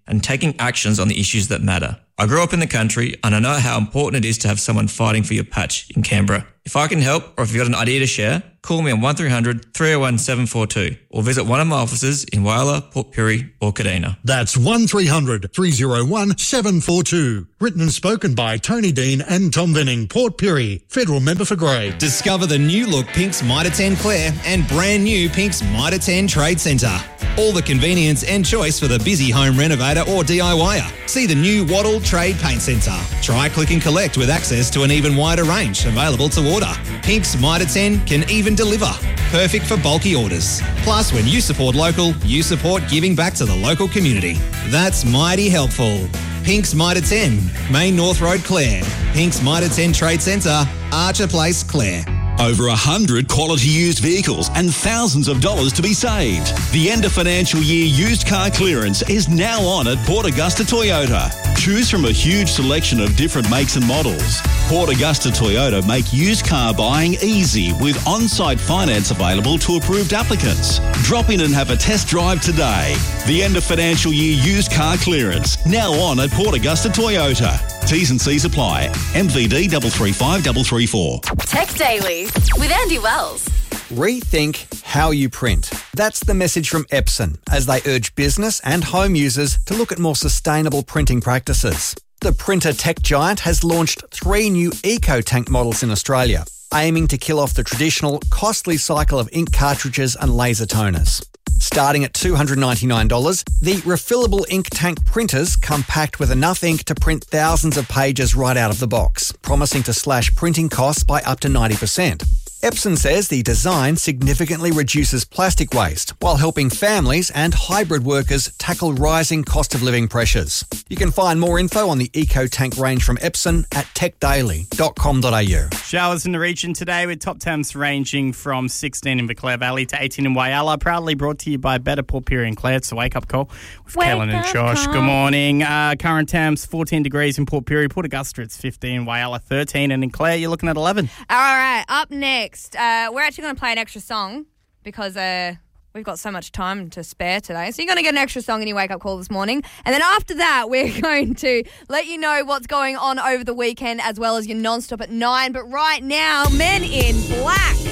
and taking actions on the issues that matter. I grew up in the country and I know how important it is to have someone fighting for your patch in Canberra. If I can help or if you've got an idea to share, call me on 1300 301 742 or visit one of my offices in Whyalla, Port Pirie or Kadina. That's 1300 301 742. Written and spoken by Tony Dean and Tom Vinning, Port Pirie, Federal Member for Grey. Discover the new look Pink's Mitre 10 Clare and brand new Pink's Mitre 10 Trade Centre. All the convenience and choice for the busy home renovator or DIYer. See the new Wattle Trade Paint Centre. Try click and collect with access to an even wider range available to order. Pink's Mitre 10 can even deliver. Perfect for bulky orders. Plus, when you support local, you support giving back to the local community. That's mighty helpful. Pink's Mitre 10, Main North Road, Clare. Pink's Mitre 10 Trade Centre, Archer Place, Clare. Over 100 quality used vehicles and thousands of dollars to be saved. The end of financial year used car clearance is now on at Port Augusta Toyota. Choose from a huge selection of different makes and models. Port Augusta Toyota make used car buying easy with on-site finance available to approved applicants. Drop in and have a test drive today. The end of financial year used car clearance now on at Port Augusta Toyota. T's and C's apply. MVD 335334. Tech Daily with Andy Wells. Rethink how you print. That's the message from Epson as they urge business and home users to look at more sustainable printing practices. The printer tech giant has launched 3 new EcoTank models in Australia, aiming to kill off the traditional, costly cycle of ink cartridges and laser toners. Starting at $299, the refillable ink tank printers come packed with enough ink to print thousands of pages right out of the box, promising to slash printing costs by up to 90%. Epson says the design significantly reduces plastic waste while helping families and hybrid workers tackle rising cost of living pressures. You can find more info on the EcoTank range from Epson at techdaily.com.au. Showers in the region today with top temps ranging from 16 in the Clare Valley to 18 in Whyalla. Proudly brought to you by Better Port Pirie and Clare. It's a wake-up call with Kellen and Josh. Good morning. Current temps 14 degrees in Port Pirie. Port Augusta it's 15. Whyalla 13. And in Clare you're looking at 11. All right, up next. We're actually going to play an extra song because we've got so much time to spare today. So you're going to get an extra song in your wake-up call this morning. And then after that, we're going to let you know what's going on over the weekend as well as your non-stop at 9. But right now, Men in Black.